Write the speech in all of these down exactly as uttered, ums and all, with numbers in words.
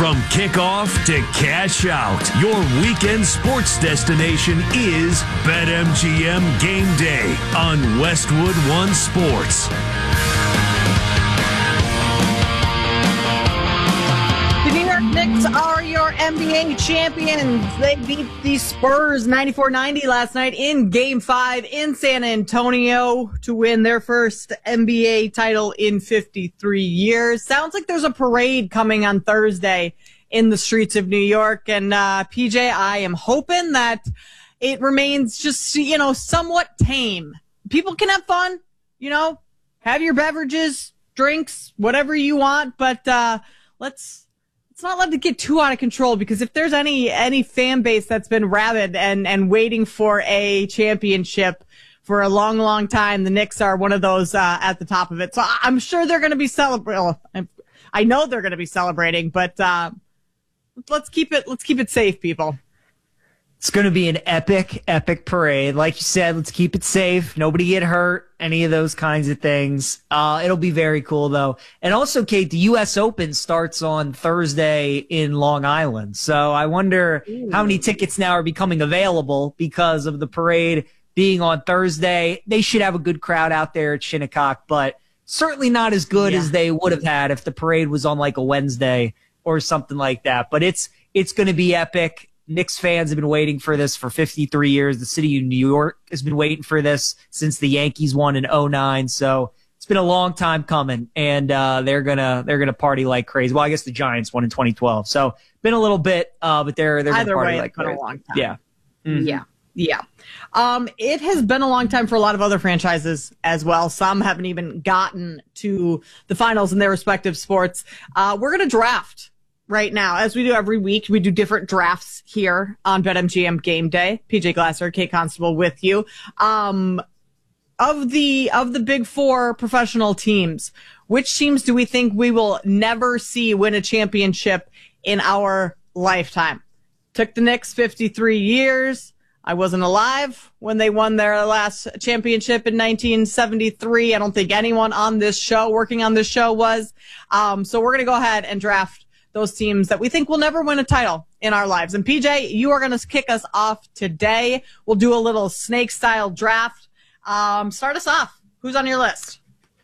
From kickoff to cash out, your weekend sports destination is BetMGM Game Day on Westwood One Sports. The New York Knicks are your N B A champions. They beat the Spurs ninety-four ninety last night in Game five in San Antonio to win their first N B A title in fifty-three years. Sounds like there's a parade coming on Thursday in the streets of New York. And uh, P J, I am hoping that it remains just, you know, somewhat tame. People can have fun, you know, have your beverages, drinks, whatever you want, but uh, let's... It's not allowed to get too out of control, because if there's any any fan base that's been rabid and, and waiting for a championship for a long, long time, the Knicks are one of those uh, at the top of it. So I'm sure they're going to be celebrating. I know they're going to be celebrating, but uh, let's keep it let's keep it safe, people. It's going to be an epic, epic parade. Like you said, let's keep it safe. Nobody get hurt, any of those kinds of things. Uh, it'll be very cool, though. And also, Kate, the U S Open starts on Thursday in Long Island. So I wonder Ooh. how many tickets now are becoming available because of the parade being on Thursday. They should have a good crowd out there at Shinnecock, but certainly not as good yeah. as they would have had if the parade was on like a Wednesday or something like that. But it's it's going to be epic. Knicks fans have been waiting for this for fifty-three years. The city of New York has been waiting for this since the Yankees won in oh nine. So it's been a long time coming, and uh, they're gonna they're gonna party like crazy. Well, I guess the Giants won in twenty twelve, so been a little bit, uh, but they're they're Either gonna party way, like it's been crazy. a long time. Yeah, mm-hmm. yeah, yeah. Um, it has been a long time for a lot of other franchises as well. Some haven't even gotten to the finals in their respective sports. Uh, we're gonna draft right now, as we do every week. We do different drafts here on BetMGM Game Day. P J Glasser, Kate Constable with you. Um, of the, of the big four professional teams, which teams do we think we will never see win a championship in our lifetime? Took the Knicks fifty-three years. I wasn't alive when they won their last championship in nineteen seventy-three. I don't think anyone on this show, working on this show was. Um, so we're going to go ahead and draft those teams that we think will never win a title in our lives. And P J, you are going to kick us off today. We'll do a little snake style draft. Um, start us off. Who's on your list?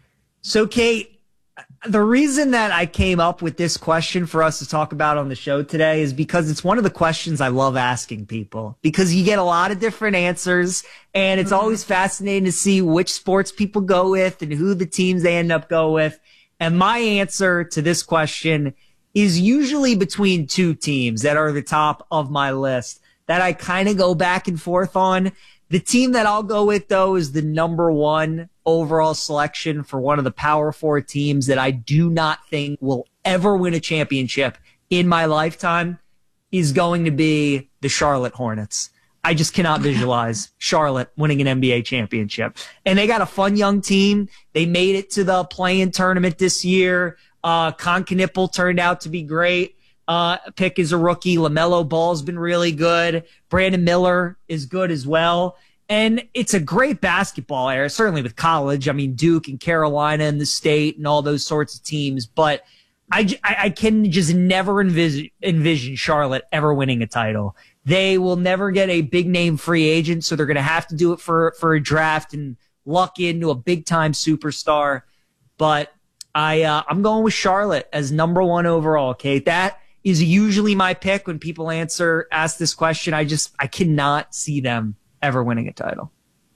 So, Kate, the reason that I came up with this question for us to talk about on the show today is because it's one of the questions I love asking people, because you get a lot of different answers, and it's mm-hmm. always fascinating to see which sports people go with and who the teams they end up go with. And my answer to this question is usually between two teams that are the top of my list that I kind of go back and forth on. The team that I'll go with, though, is the number one overall selection for one of the Power Four teams that I do not think will ever win a championship in my lifetime, is going to be the Charlotte Hornets. I just cannot visualize Charlotte winning an N B A championship. And they got a fun young team. They made it to the play-in tournament this year. Uh, Con Knippel turned out to be great. Uh, pick is a rookie. LaMelo Ball's been really good. Brandon Miller is good as well. And it's a great basketball era, certainly with college. I mean, Duke and Carolina and the State and all those sorts of teams. But I, I can just never envision, envision Charlotte ever winning a title. They will never get a big-name free agent, so they're going to have to do it for, for a draft and luck into a big-time superstar. But I, uh, I'm going with Charlotte as number one overall, Kate. That is usually my pick when people answer, ask this question. I just, I cannot see them ever winning a title.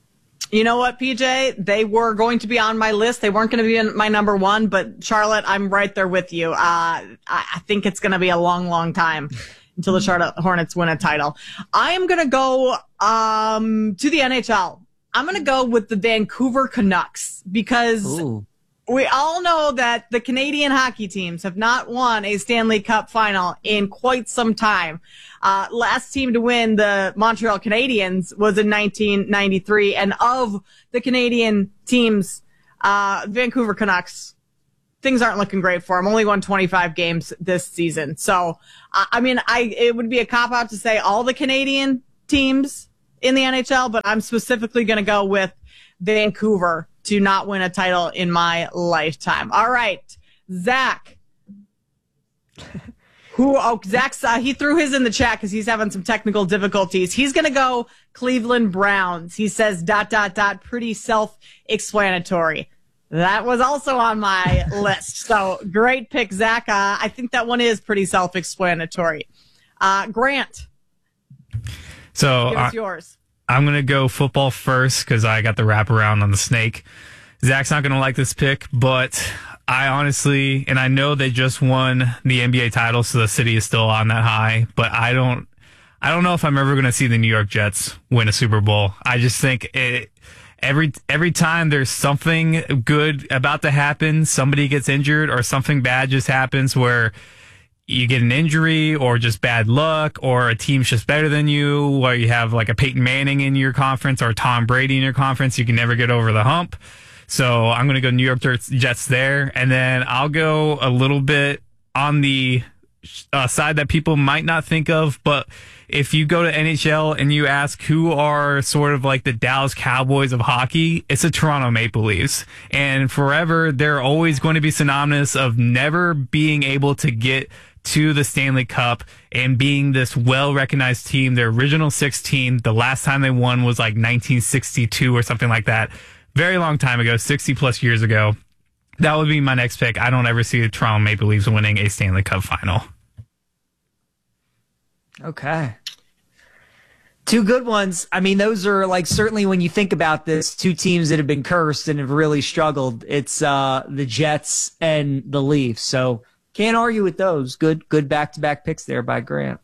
You know what, P J? They were going to be on my list. They weren't going to be in my number one, but Charlotte, I'm right there with you. Uh, I, I think it's going to be a long, long time until the Charlotte Hornets win a title. I am going to go, um, to the N H L. I'm going to go with the Vancouver Canucks because Ooh. we all know that the Canadian hockey teams have not won a Stanley Cup final in quite some time. Uh, last team to win, the Montreal Canadiens, was in nineteen ninety-three. And of the Canadian teams, uh, Vancouver Canucks, things aren't looking great for them. Only won twenty-five games this season. So, uh, I mean, I, it would be a cop-out to say all the Canadian teams in the N H L, but I'm specifically going to go with Vancouver to not win a title in my lifetime. All right, Zach, Who? Oh, Zach's, uh, he threw his in the chat because he's having some technical difficulties. He's going to go Cleveland Browns. He says dot, dot, dot, pretty self-explanatory. That was also on my list. So great pick, Zach. Uh, I think that one is pretty self-explanatory. Uh, Grant. So Give us uh, yours. I'm going to go football first because I got the wraparound on the snake. Zach's not going to like this pick, but I honestly, and I know they just won the N B A title, so the city is still on that high, but I don't, I don't know if I'm ever going to see the New York Jets win a Super Bowl. I just think it, every, every time there's something good about to happen, somebody gets injured or something bad just happens where you get an injury or just bad luck or a team's just better than you, or you have like a Peyton Manning in your conference or Tom Brady in your conference, you can never get over the hump. So I'm going to go New York Jets there. And then I'll go a little bit on the uh, side that people might not think of. But if you go to N H L and you ask who are sort of like the Dallas Cowboys of hockey, it's the Toronto Maple Leafs. And forever, they're always going to be synonymous of never being able to get to the Stanley Cup and being this well-recognized team. Their original sixteen, the last time they won was like nineteen sixty-two or something like that. Very long time ago, sixty plus years ago. That would be my next pick. I don't ever see the Toronto Maple Leafs winning a Stanley Cup final. Okay. Two good ones. I mean, those are like, certainly when you think about this, two teams that have been cursed and have really struggled. It's uh, the Jets and the Leafs. So can't argue with those. Good, good back-to-back picks there by Grant.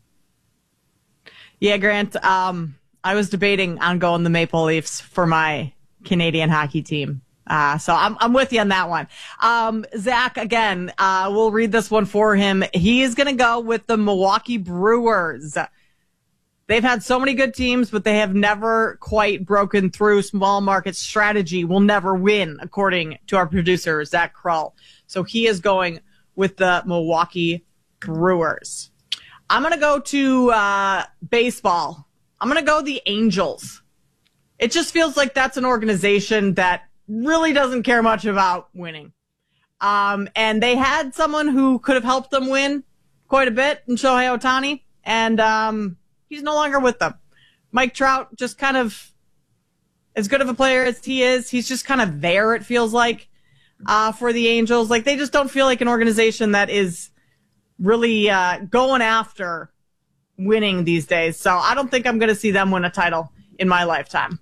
Yeah, Grant, um, I was debating on going the Maple Leafs for my Canadian hockey team. Uh, so I'm, I'm with you on that one. Um, Zach, again, uh, we'll read this one for him. He is going to go with the Milwaukee Brewers. They've had so many good teams, but they have never quite broken through. Small market strategy will never win, according to our producer, Zach Krull. So he is going with the Milwaukee Brewers. I'm going to go to uh, baseball. I'm going to go the Angels. It just feels like that's an organization that really doesn't care much about winning. Um, and they had someone who could have helped them win quite a bit in Shohei Ohtani, and um, he's no longer with them. Mike Trout, just kind of as good of a player as he is, he's just kind of there, it feels like, uh, for the Angels. Like, they just don't feel like an organization that is really uh, going after winning these days. So I don't think I'm going to see them win a title in my lifetime.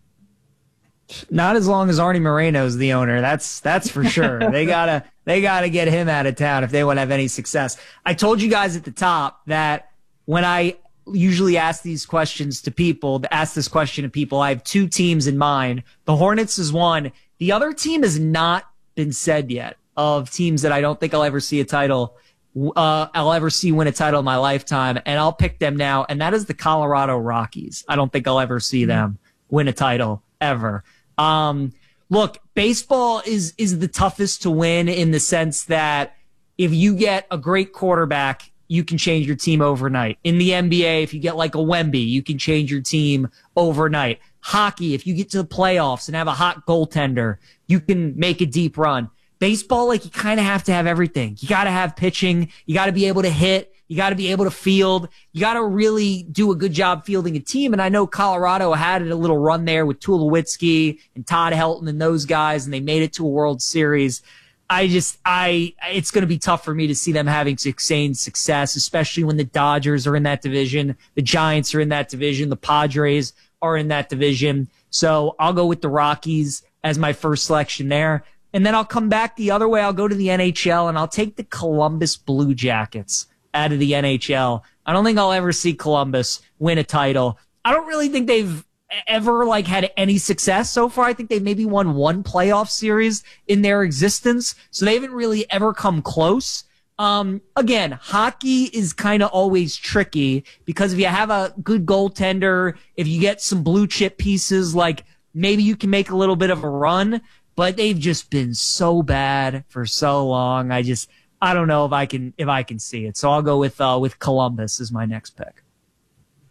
Not as long as Arnie Moreno's the owner. That's that's for sure. they gotta they gotta get him out of town if they want to have any success. I told you guys at the top that when I usually ask these questions to people, to ask this question to people, I have two teams in mind. The Hornets is one. The other team has not been said yet, of teams that I don't think I'll ever see a title. Uh, I'll ever see win a title in my lifetime, and I'll pick them now. And that is the Colorado Rockies. I don't think I'll ever see them win a title ever. Um, look, baseball is, is the toughest to win in the sense that if you get a great quarterback, you can change your team overnight. In the N B A, if you get like a Wemby, you can change your team overnight. Hockey, if you get to the playoffs and have a hot goaltender, you can make a deep run. Baseball, like, you kind of have to have everything. You got to have pitching. You got to be able to hit. You got to be able to field. You got to really do a good job fielding a team. And I know Colorado had a little run there with Tulowitzki and Todd Helton and those guys, and they made it to a World Series. I just, I, it's going to be tough for me to see them having sustained success, especially when the Dodgers are in that division, the Giants are in that division, the Padres are in that division. So I'll go with the Rockies as my first selection there. And then I'll come back the other way. I'll go to the N H L and I'll take the Columbus Blue Jackets out of the N H L. I don't think I'll ever see Columbus win a title. I don't really think they've ever like had any success so far. I think they've maybe won one playoff series in their existence. So they haven't really ever come close. Um, again, hockey is kind of always tricky because if you have a good goaltender, if you get some blue chip pieces, like maybe you can make a little bit of a run, but they've just been so bad for so long. I just, I don't know if I can, if I can see it. So I'll go with, uh, with Columbus as my next pick.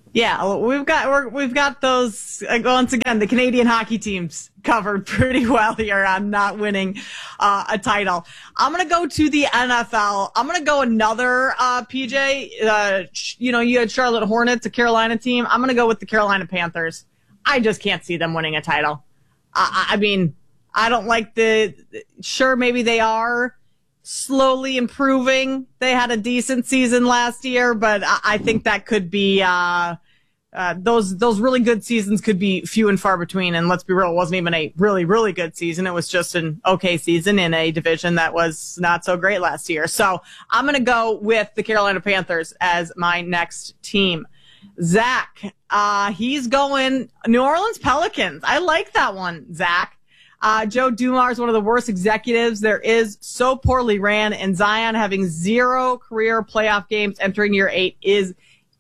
Yeah, we've got we're, we've got those uh, once again the Canadian hockey teams covered pretty well here on not winning uh, a title. I'm gonna go to the N F L. I'm gonna go another uh, P J. Uh, you know, you had Charlotte Hornets, a Carolina team. I'm gonna go with the Carolina Panthers. I just can't see them winning a title. I, I mean, I don't like the. Sure, maybe they are slowly improving. They had a decent season last year, but I, I think that could be uh, uh, those those really good seasons could be few and far between. And let's be real, it wasn't even a really really good season. It was just an okay season in a division that was not so great last year. So I'm going to go with the Carolina Panthers as my next team. Zach, uh, he's going New Orleans Pelicans. I like that one, Zach. Uh, Joe Dumars is one of the worst executives there is, so poorly ran, and Zion having zero career playoff games entering year eight is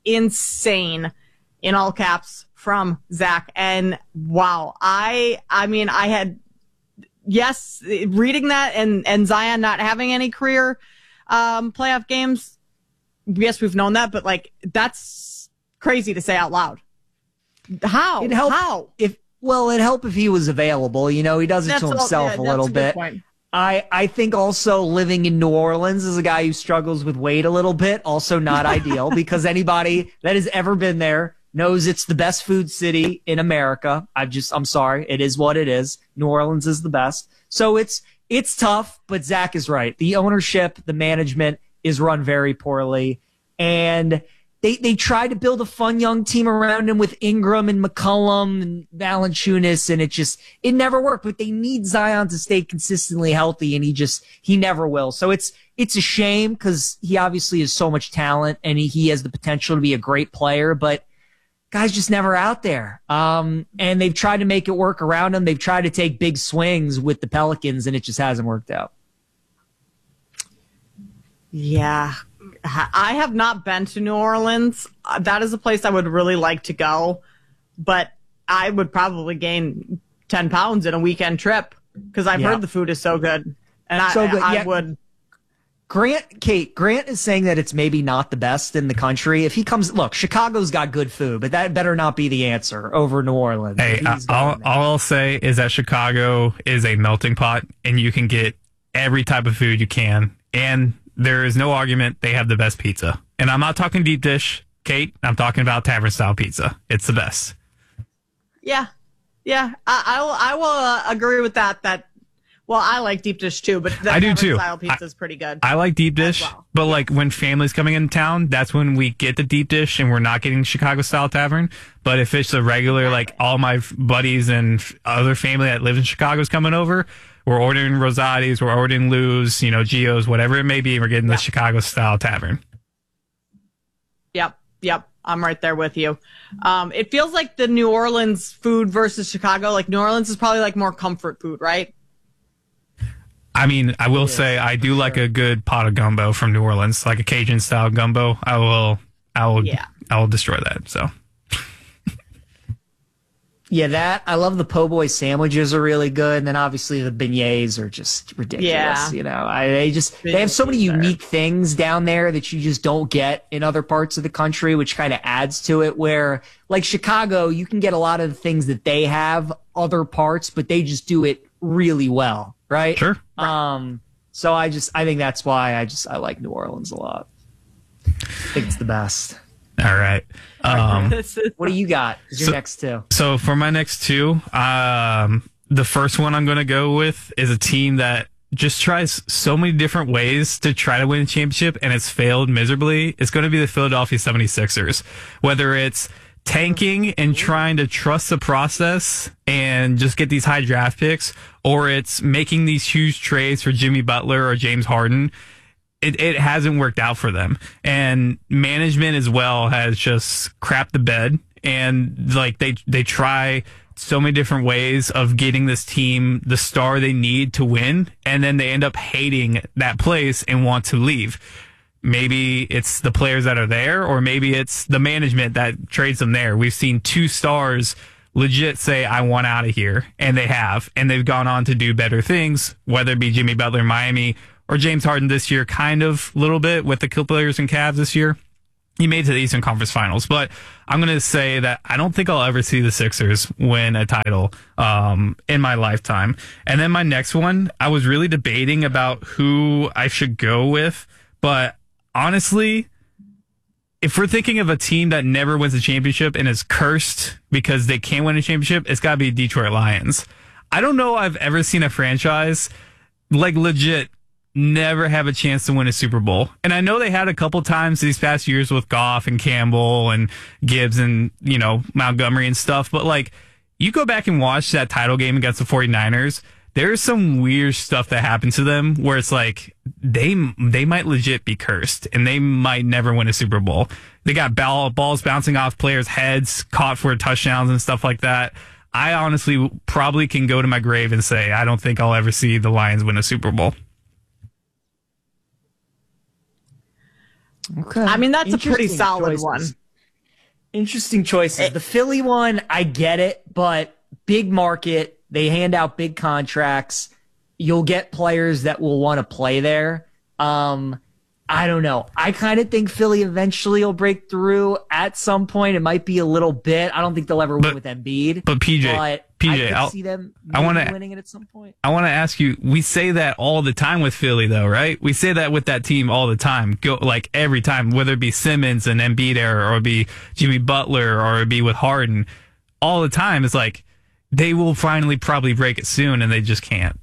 insane, in all caps, from Zach. And wow, I, I mean, I had, yes, reading that and, and Zion not having any career, um, playoff games. Yes, we've known that, but like, that's crazy to say out loud. How? It helped How? if, Well, it'd help if he was available. You know, he does it That's to himself all, yeah, a little a bit. Point. I, I think also living in New Orleans as a guy who struggles with weight a little bit, also not ideal because anybody that has ever been there knows it's the best food city in America. I just, I'm sorry. It is what it is. New Orleans is the best. So it's, it's tough, but Zach is right. The ownership, the management is run very poorly. And They they tried to build a fun young team around him with Ingram and McCollum and Valanciunas, and it just it never worked. But they need Zion to stay consistently healthy, and he just he never will. So it's it's a shame because he obviously has so much talent and he, he has the potential to be a great player, but guy's just never out there. Um, and they've tried to make it work around him. They've tried to take big swings with the Pelicans, and it just hasn't worked out. Yeah. I have not been to New Orleans. Uh, That is a place I would really like to go, but I would probably gain ten pounds in a weekend trip because I've Yeah. heard the food is so good. And I, So good, I, I yeah. would. Grant, Kate, Grant is saying that it's maybe not the best in the country. If he comes, look, Chicago's got good food, but that better not be the answer over New Orleans. Hey, If I- he's all, going there. all I'll say is that Chicago is a melting pot, and you can get every type of food you can. And there is no argument they have the best pizza. And I'm not talking deep dish, Kate. I'm talking about tavern style pizza. It's the best. Yeah. Yeah. I, I will, I will uh, agree with that. That, well, I like deep dish too, but the I do tavern too. style pizza is pretty good. I like deep dish, well. but like when family's coming in town, that's when we get the deep dish and we're not getting Chicago style tavern. But if it's a regular, like all my f- buddies and f- other family that lives in Chicago is coming over, we're ordering Rosati's, we're ordering Lou's, you know, Gio's, whatever it may be, and we're getting Yeah. the Chicago style tavern. Yep. Yep. I'm right there with you. Um, it feels like the New Orleans food versus Chicago. Like New Orleans is probably like more comfort food, right? I mean, I will say I do like a good pot of gumbo from New Orleans, like a Cajun style gumbo. I will, I will, Yeah. I will destroy that. So Yeah, that. I love the po' boy sandwiches are really good. And then obviously the beignets are just ridiculous. Yeah. You know, I, they just, they have so many Beignets are- unique things down there that you just don't get in other parts of the country, which kind of adds to it where like Chicago, you can get a lot of the things that they have other parts, but they just do it really well. Right. sure. Um, so I just, I think that's why I just, I like New Orleans a lot. I think it's the best. All right. Um, This is- What do you got? Is your So- next two? So for my next two, um, the first one I'm going to go with is a team that just tries so many different ways to try to win a championship and it's failed miserably. It's going to be the Philadelphia seventy-sixers. Whether it's tanking and trying to trust the process and just get these high draft picks, or it's making these huge trades for Jimmy Butler or James Harden. It, it hasn't worked out for them. And management as well has just crapped the bed. And like they, they try so many different ways of getting this team the star they need to win. And then they end up hating that place and want to leave. Maybe it's the players that are there, or maybe it's the management that trades them there. We've seen two stars legit say, I want out of here. And they have. And they've gone on to do better things, whether it be Jimmy Butler in Miami or James Harden this year, kind of little bit with the Clippers and Cavs this year. he made it to the Eastern Conference Finals. But I'm going to say that I don't think I'll ever see the Sixers win a title um, in my lifetime. And then my next one, I was really debating about who I should go with. But honestly, if we're thinking of a team that never wins a championship and is cursed because they can't win a championship, it's got to be Detroit Lions. I don't know I've ever seen a franchise like legit never have a chance to win a Super Bowl. And I know they had a couple times these past years with Goff and Campbell and Gibbs and, you know, Montgomery and stuff. But like, you go back and watch that title game against the 49ers, there's some weird stuff that happened to them where it's like they they might legit be cursed and they might never win a Super Bowl. They got ball, balls bouncing off players' heads, caught for touchdowns and stuff like that. I honestly probably can go to my grave and say I don't think I'll ever see the Lions win a Super Bowl. Okay. I mean, that's a pretty solid choices. one. Interesting choices. It, the Philly one, I get it, but big market. They hand out big contracts. You'll get players that will want to play there. Um, I don't know. I kind of think Philly eventually will break through at some point. It might be a little bit. I don't think they'll ever win but, with Embiid. But P J, but P J, I could I'll, see them I wanna, winning it at some point. I want to ask you, we say that all the time with Philly though, right? We say that with that team all the time. Go like every time, whether it be Simmons and Embiid era or it be Jimmy Butler or it be with Harden, all the time it's like they will finally probably break it soon and they just can't.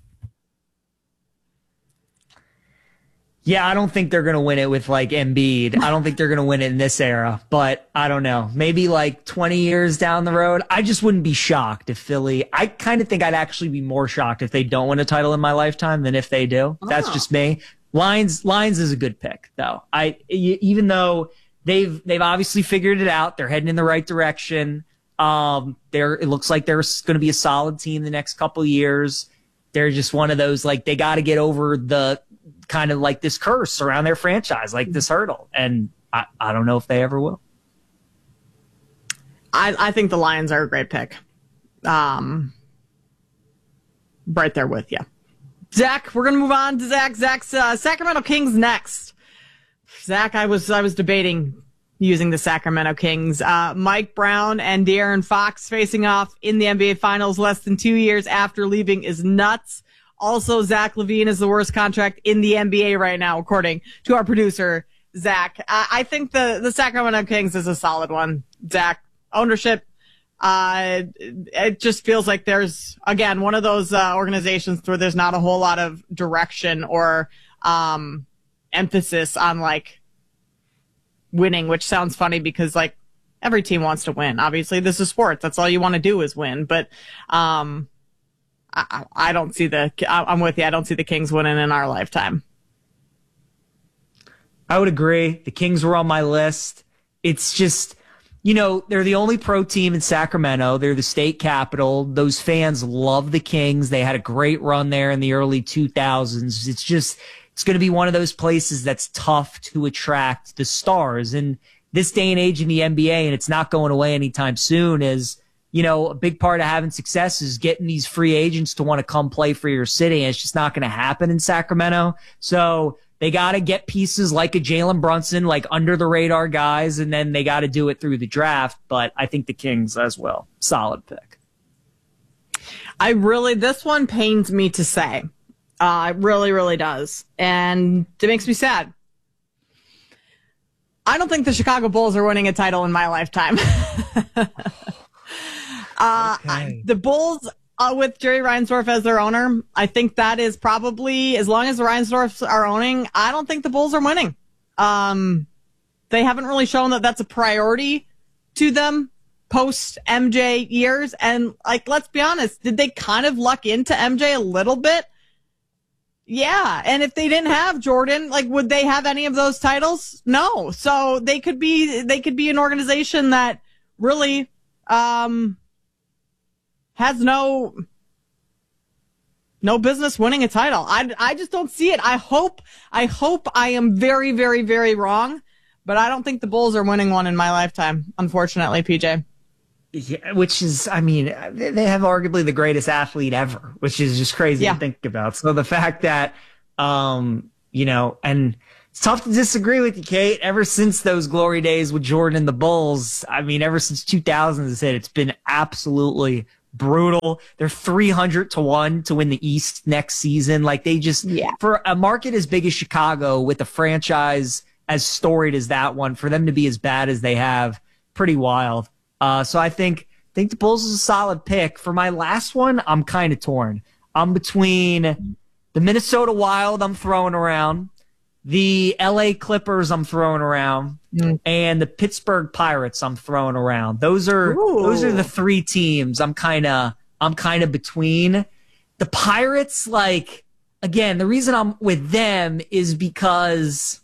Yeah, I don't think they're going to win it with like Embiid. I don't think they're going to win it in this era, but I don't know. Maybe like twenty years down the road. I just wouldn't be shocked if Philly, I kind of think I'd actually be more shocked if they don't win a title in my lifetime than if they do. Oh. That's just me. Lions, Lions is a good pick though. I, even though they've, they've obviously figured it out. They're heading in the right direction. Um, they're, it looks like they're going to be a solid team the next couple of years. They're just one of those, like, they got to get over the kind of like this curse around their franchise, like this hurdle. And I, I don't know if they ever will. I, I think the Lions are a great pick. Um, right there with you. Zach, we're going to move on to Zach. Zach's uh, Sacramento Kings next. Zach, I was, I was debating using the Sacramento Kings. Uh, Mike Brown and De'Aaron Fox facing off in the N B A Finals less than two years after leaving is nuts. Also, Zach LaVine is the worst contract in the N B A right now, according to our producer, Zach. I, I think the, the Sacramento Kings is a solid one. Zach, ownership, uh, it just feels like there's, again, one of those uh, organizations where there's not a whole lot of direction or um, emphasis on, like, winning, which sounds funny because, like, every team wants to win. Obviously, this is sports. That's all you want to do is win. But, um, I, I don't see the, I'm with you. I don't see the Kings winning in our lifetime. I would agree. The Kings were on my list. It's just, you know, they're the only pro team in Sacramento. They're the state capital. Those fans love the Kings. They had a great run there in the early two thousands. It's just, it's going to be one of those places that's tough to attract the stars. And this day and age in the N B A, and it's not going away anytime soon, is, you know, a big part of having success is getting these free agents to want to come play for your city. And it's just not going to happen in Sacramento. So they got to get pieces like a Jalen Brunson, like under the radar guys, and then they got to do it through the draft. But I think the Kings as well. Solid pick. I really, this one pains me to say. Uh, it really, really does. And it makes me sad. I don't think the Chicago Bulls are winning a title in my lifetime. Uh, okay. I, the Bulls, uh, with Jerry Reinsdorf as their owner, I think that is probably, as long as the Reinsdorfs are owning, I don't think the Bulls are winning. Um, they haven't really shown that that's a priority to them post M J years. And, like, let's be honest, did they kind of luck into M J a little bit? Yeah. And if they didn't have Jordan, like, would they have any of those titles? No. So they could be, they could be an organization that really, um, has no no business winning a title. I, I just don't see it. I hope I hope I am very, very, very wrong, but I don't think the Bulls are winning one in my lifetime, unfortunately, P J. Yeah, which is, I mean, they have arguably the greatest athlete ever, which is just crazy yeah. to think about. So the fact that, um, you know, and It's tough to disagree with you, Kate. Ever since those glory days with Jordan and the Bulls, I mean, ever since two thousand, as I said, it's been absolutely brutal. They're three hundred to one to win the East next season. Like, they just, yeah. for a market as big as Chicago, with a franchise as storied as that one, for them to be as bad as they have, pretty wild. Uh, so I think, think the Bulls is a solid pick. For my last one, I'm kind of torn. I'm between the Minnesota Wild I'm throwing around, the L A Clippers I'm throwing around, mm. and the Pittsburgh Pirates I'm throwing around. Those are Ooh. those are the three teams I'm kind of I'm kind of between. The Pirates, like, again, the reason I'm with them is because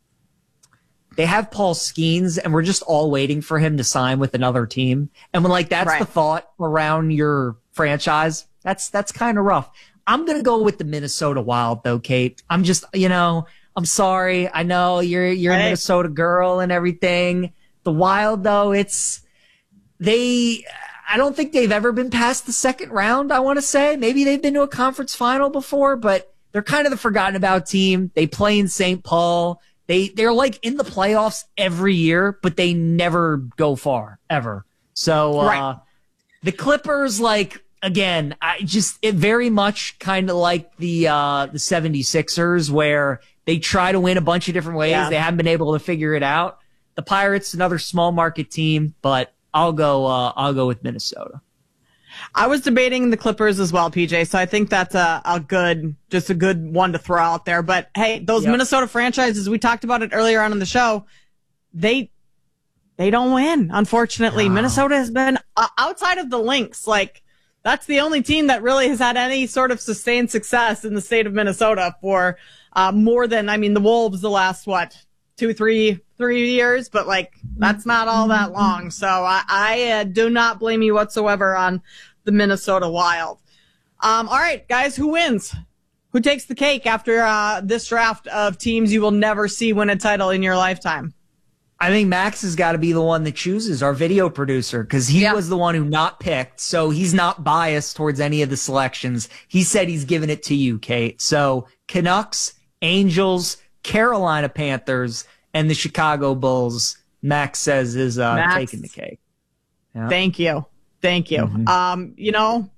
they have Paul Skeens, and we're just all waiting for him to sign with another team. And when, like, that's right. the thought around your franchise, that's that's kind of rough. I'm gonna go with the Minnesota Wild, though, Kate. I'm just, you know. I'm sorry. I know you're you're a Minnesota girl and everything. The Wild, though, it's they. I don't think they've ever been past the second round. I want to say maybe they've been to a conference final before, but they're kind of the forgotten about team. They play in Saint Paul. They they're like in the playoffs every year, but they never go far ever. So uh, right. the Clippers, like. Again, I just, it very much kind of like the, uh, the seventy-sixers, where they try to win a bunch of different ways. Yeah. They haven't been able to figure it out. The Pirates, another small market team, but I'll go, uh, I'll go with Minnesota. I was debating the Clippers as well, P J. So I think that's a, a good, just a good one to throw out there. But hey, those yep. Minnesota franchises, we talked about it earlier on in the show. They, they don't win. Unfortunately, wow. Minnesota has been uh, outside of the Lynx, like, that's the only team that really has had any sort of sustained success in the state of Minnesota for uh, more than, I mean, the Wolves the last, what, two, three, three years, but like, that's not all that long. So I, I uh, do not blame you whatsoever on the Minnesota Wild. Um, all right, guys, who wins? Who takes the cake after uh, this draft of teams you will never see win a title in your lifetime? I think Max has got to be the one that chooses, our video producer, because he yeah. was the one who not picked, so he's not biased towards any of the selections. He said he's giving it to you, Kate. So Canucks, Angels, Carolina Panthers, and the Chicago Bulls, Max says is uh, Max, taking the cake. Yeah. Thank you. Thank you. Mm-hmm. Um, you know,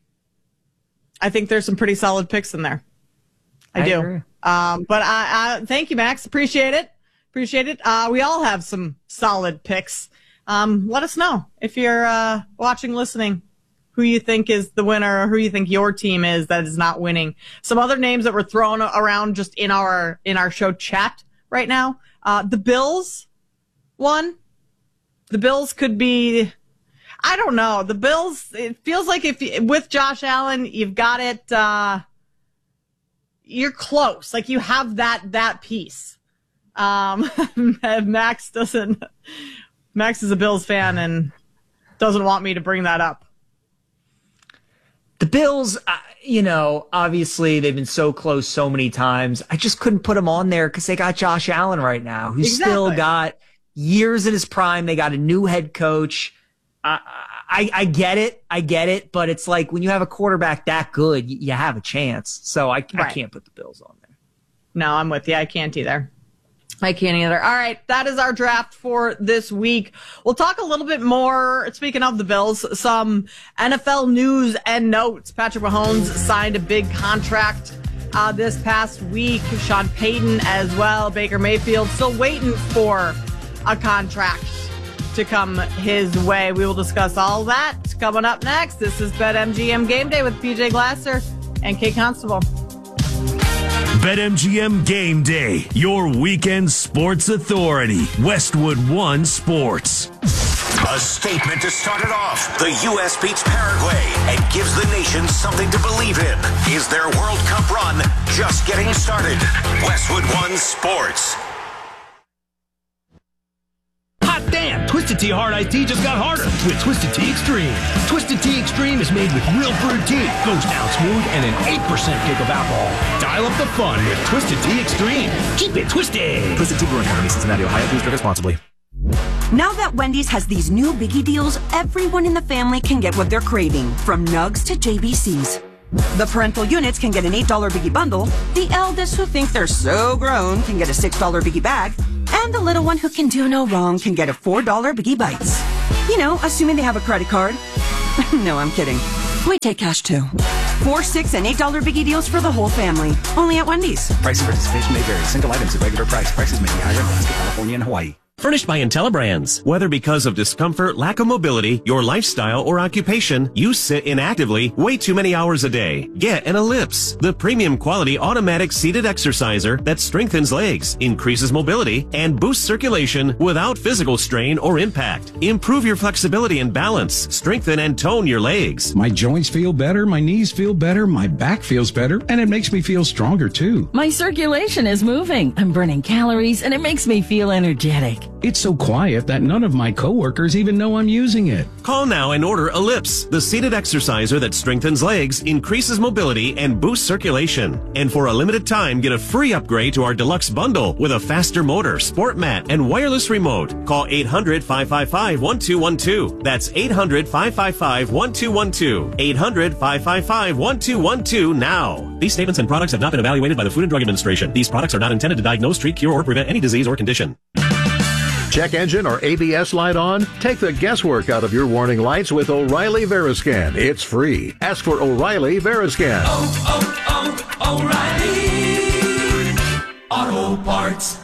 I think there's some pretty solid picks in there. I, I do. Agree. Um, but I, I thank you, Max. Appreciate it. Appreciate it. Uh, we all have some solid picks. Um, let us know if you're uh, watching, listening, who you think is the winner or who you think your team is that is not winning. Some other names that were thrown around just in our in our show chat right now. Uh, the Bills won. The Bills could be, I don't know. The Bills, it feels like if with Josh Allen, you've got it, uh, you're close. Like you have that that piece. Um, Max doesn't, Max is a Bills fan and doesn't want me to bring that up. The Bills, uh, you know, obviously they've been so close so many times. I just couldn't put them on there because they got Josh Allen right now, who's exactly. still got years in his prime. They got a new head coach. I, I, I get it. I get it. But it's like when you have a quarterback that good, you, you have a chance. So I, right. I can't put the Bills on there. No, I'm with you. I can't either. I can't either. All right, that is our draft for this week. We'll talk a little bit more, speaking of the Bills, some N F L news and notes. Patrick Mahomes signed a big contract uh, this past week. Sean Payton as well. Baker Mayfield still waiting for a contract to come his way. We will discuss all that coming up next. This is BetMGM Game Day with P J Glasser and Kate Constable. BetMGM Game Day, your weekend sports authority. Westwood One Sports. A statement to start it off. The U S beats Paraguay and gives the nation something to believe in. Is their World Cup run just getting started? Westwood One Sports. Hot damn! Twisted Tea Hard Iced Tea just got harder with Twisted Tea Extreme. Twisted Tea Extreme is made with real brewed tea, goes down smooth, and an eight percent kick of alcohol. Dial up the fun with Twisted Tea Extreme. Keep it twisted! Twisted Tea Brewing Company, Cincinnati, Ohio. Please drink responsibly. Now that Wendy's has these new biggie deals, everyone in the family can get what they're craving, from nugs to J B Cs. The parental units can get an eight dollar Biggie bundle. The eldest who think they're so grown can get a six dollar Biggie bag. And the little one who can do no wrong can get a four dollar Biggie Bites. You know, assuming they have a credit card. No, I'm kidding. We take cash too. Four, six, and eight dollar Biggie deals for the whole family. Only at Wendy's. Price and participation may vary. Single items at regular price. Prices may be higher in Alaska, California, and Hawaii. Furnished by IntelliBrands. Whether because of discomfort, lack of mobility, your lifestyle, or occupation, you sit inactively way too many hours a day. Get an Ellipse, the premium quality automatic seated exerciser that strengthens legs, increases mobility, and boosts circulation without physical strain or impact. Improve your flexibility and balance, strengthen and tone your legs. My joints feel better, my knees feel better, my back feels better, and it makes me feel stronger too. My circulation is moving. I'm burning calories, and it makes me feel energetic. It's so quiet that none of my coworkers even know I'm using it. Call now and order Ellipse, the seated exerciser that strengthens legs, increases mobility, and boosts circulation. And for a limited time, get a free upgrade to our deluxe bundle with a faster motor, sport mat, and wireless remote. Call eight hundred, five five five, one two one two. That's eight hundred, five five five, one two one two. eight hundred, five five five, one two one two now. These statements and products have not been evaluated by the Food and Drug Administration. These products are not intended to diagnose, treat, cure, or prevent any disease or condition. Check engine or A B S light on? Take the guesswork out of your warning lights with O'Reilly Veriscan. It's free. Ask for O'Reilly Veriscan. Oh, oh, oh, O'Reilly Auto Parts.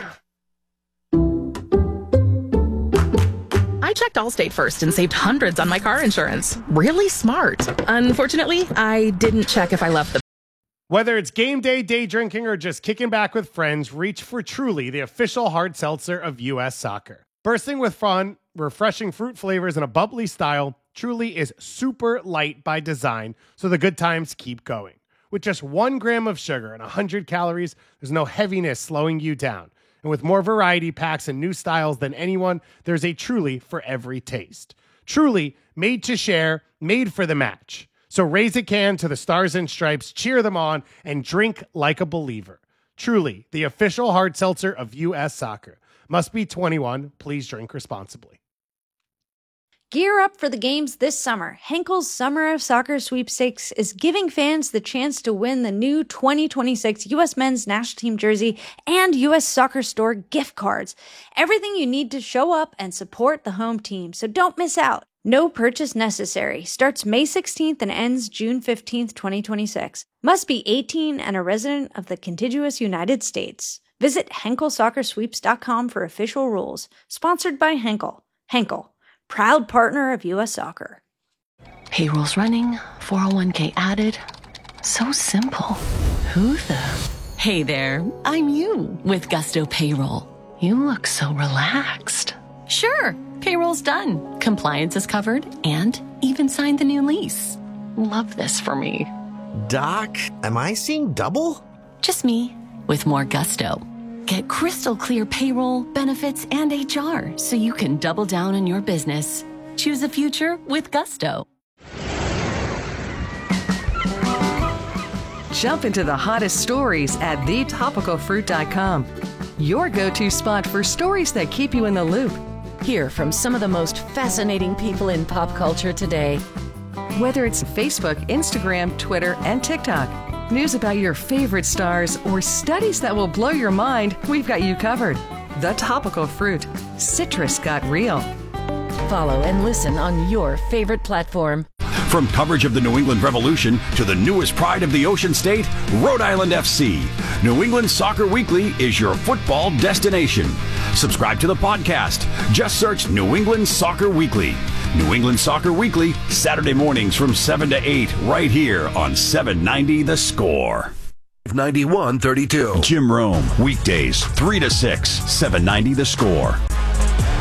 I checked Allstate first and saved hundreds on my car insurance. Really smart. Unfortunately, I didn't check if I left the Whether it's game day, day drinking, or just kicking back with friends, reach for Truly, the official hard seltzer of U S Soccer. Bursting with fun, refreshing fruit flavors, and a bubbly style, Truly is super light by design, so the good times keep going. With just one gram of sugar and one hundred calories, there's no heaviness slowing you down. And with more variety packs and new styles than anyone, there's a Truly for every taste. Truly, made to share, made for the match. So raise a can to the Stars and Stripes, cheer them on, and drink like a believer. Truly, the official hard seltzer of U S Soccer. Must be twenty-one. Please drink responsibly. Gear up for the games this summer. Henkel's Summer of Soccer Sweepstakes is giving fans the chance to win the new twenty twenty-six U S Men's National Team jersey and U S Soccer Store gift cards. Everything you need to show up and support the home team, so don't miss out. No purchase necessary. Starts May sixteenth and ends June fifteenth, twenty twenty-six. Must be eighteen and a resident of the contiguous United States. Visit Henkel Soccer Sweeps dot com for official rules. Sponsored by Henkel. Henkel, proud partner of U S Soccer. Payroll's running, four oh one k added. So simple. Who the? Hey there, I'm you with Gusto Payroll. You look so relaxed. Sure, payroll's done. Compliance is covered and even signed the new lease. Love this for me. Doc, am I seeing double? Just me with more gusto. Get crystal clear payroll, benefits, and H R so you can double down on your business. Choose a future with Gusto. Jump into the hottest stories at the topical fruit dot com. Your go-to spot for stories that keep you in the loop. Hear from some of the most fascinating people in pop culture today. Whether it's Facebook, Instagram, Twitter, and TikTok, news about your favorite stars, or studies that will blow your mind, we've got you covered. The Topical Fruit. Citrus got real. Follow and listen on your favorite platform. From coverage of the New England Revolution to the newest pride of the Ocean State, Rhode Island F C. New England Soccer Weekly is your football destination. Subscribe to the podcast. Just search New England Soccer Weekly. New England Soccer Weekly, Saturday mornings from seven to eight, right here on seven ninety The Score. ninety-one thirty-two. Jim Rome, weekdays three to six, seven ninety The Score.